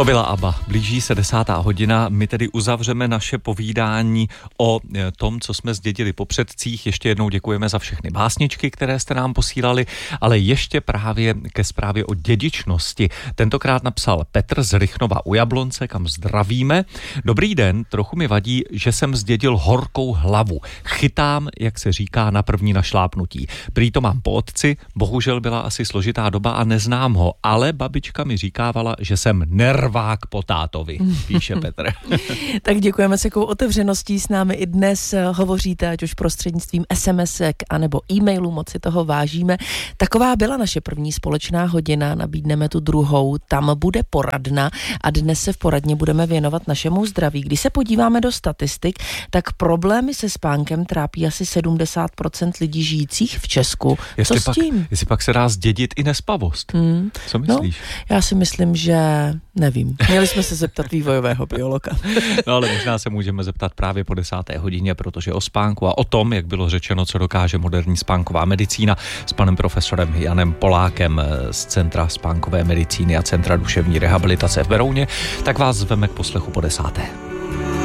To byla ABBA. Blíží se 10. hodina. My tedy uzavřeme naše povídání o tom, co jsme zdědili po předcích. Ještě jednou děkujeme za všechny básničky, které jste nám posílali, ale ještě právě ke zprávě o dědičnosti. Tentokrát napsal Petr z Rychnova u Jablonce, kam zdravíme. Dobrý den, trochu mi vadí, že jsem zdědil horkou hlavu. Chytám, jak se říká, na první našlápnutí. Prý to mám po otci, bohužel byla asi složitá doba a neznám ho, ale babička mi říkávala, že jsem nervák po tátovi, píše Petr. Tak děkujeme s jakou otevřeností s námi i dnes hovoříte, ať už prostřednictvím SMS-ek anebo e-mailů, moc si toho vážíme. Taková byla naše první společná hodina, nabídneme tu druhou, tam bude poradna a dnes se v poradně budeme věnovat našemu zdraví. Když se podíváme do statistik, tak problémy se spánkem trápí asi 70% lidí žijících v Česku. Co s tím? Jestli pak se dá zdědit i nespavost. Co myslíš? No, já si myslím, že nevím. Měli jsme se zeptat vývojového biologa. No ale možná se můžeme zeptat právě po 10. hodině, protože o spánku a o tom, jak bylo řečeno, co dokáže moderní spánková medicína s panem profesorem Janem Polákem z Centra spánkové medicíny a Centra duševní rehabilitace v Berouně, tak vás zveme k poslechu po 10.